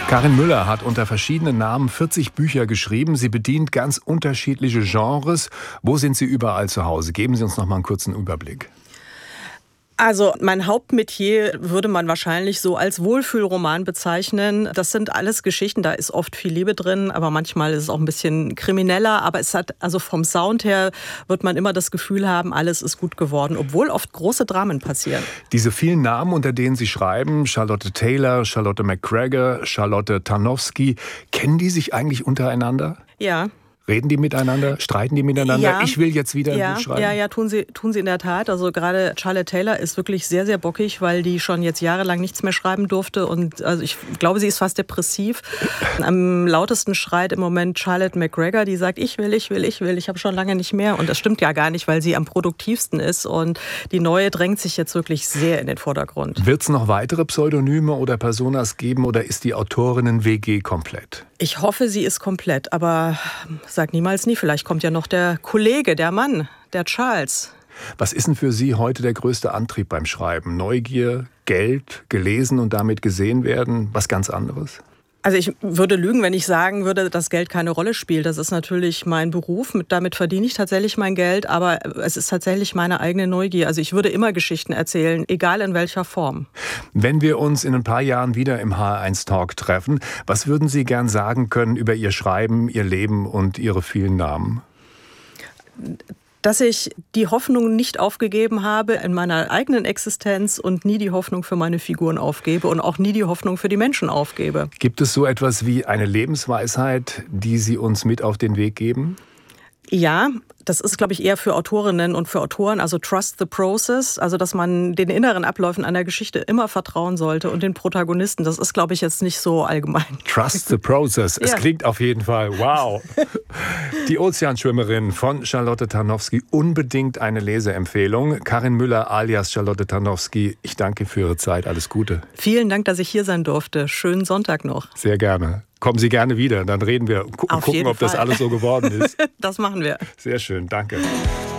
Karin Müller hat unter verschiedenen Namen 40 Bücher geschrieben. Sie bedient ganz unterschiedliche Genres. Wo sind Sie überall zu Hause? Geben Sie uns noch mal einen kurzen Überblick. Also mein Hauptmetier würde man wahrscheinlich so als Wohlfühlroman bezeichnen. Das sind alles Geschichten, da ist oft viel Liebe drin, aber manchmal ist es auch ein bisschen krimineller. Aber es hat, also vom Sound her wird man immer das Gefühl haben, alles ist gut geworden, obwohl oft große Dramen passieren. Diese vielen Namen, unter denen Sie schreiben, Charlotte Taylor, Charlotte McGregor, Charlotte Tarnowski, kennen die sich eigentlich untereinander? Ja. Reden die miteinander? Streiten die miteinander? Ja. Ich will jetzt wieder ein Buch schreiben. Ja, tun sie in der Tat. Also gerade Charlotte Taylor ist wirklich sehr, sehr bockig, weil die schon jetzt jahrelang nichts mehr schreiben durfte. Und also ich glaube, sie ist fast depressiv. Am lautesten schreit im Moment Charlotte McGregor, die sagt, ich will. Ich habe schon lange nicht mehr. Und das stimmt ja gar nicht, weil sie am produktivsten ist. Und die neue drängt sich jetzt wirklich sehr in den Vordergrund. Wird es noch weitere Pseudonyme oder Personas geben oder ist die Autorinnen-WG komplett? Ich hoffe, sie ist komplett, aber sag niemals nie. Vielleicht kommt ja noch der Kollege, der Mann, der Charles. Was ist denn für Sie heute der größte Antrieb beim Schreiben? Neugier, Geld, gelesen und damit gesehen werden? Was ganz anderes? Also ich würde lügen, wenn ich sagen würde, dass Geld keine Rolle spielt. Das ist natürlich mein Beruf, damit verdiene ich tatsächlich mein Geld, aber es ist tatsächlich meine eigene Neugier. Also ich würde immer Geschichten erzählen, egal in welcher Form. Wenn wir uns in ein paar Jahren wieder im HR1 Talk treffen, was würden Sie gern sagen können über Ihr Schreiben, Ihr Leben und Ihre vielen Namen? Dass ich die Hoffnung nicht aufgegeben habe in meiner eigenen Existenz und nie die Hoffnung für meine Figuren aufgebe und auch nie die Hoffnung für die Menschen aufgebe. Gibt es so etwas wie eine Lebensweisheit, die Sie uns mit auf den Weg geben? Ja, das ist, glaube ich, eher für Autorinnen und für Autoren, also trust the process, also dass man den inneren Abläufen einer Geschichte immer vertrauen sollte und den Protagonisten, das ist, glaube ich, jetzt nicht so allgemein. Trust the process, es klingt auf jeden Fall, wow. Die Ozeanschwimmerin von Charlotte Tarnowski, unbedingt eine Leseempfehlung. Karin Müller alias Charlotte Tarnowski, ich danke für Ihre Zeit, alles Gute. Vielen Dank, dass ich hier sein durfte. Schönen Sonntag noch. Sehr gerne. Kommen Sie gerne wieder, dann reden wir und gucken, ob das alles so geworden ist. Das machen wir. Sehr schön, danke.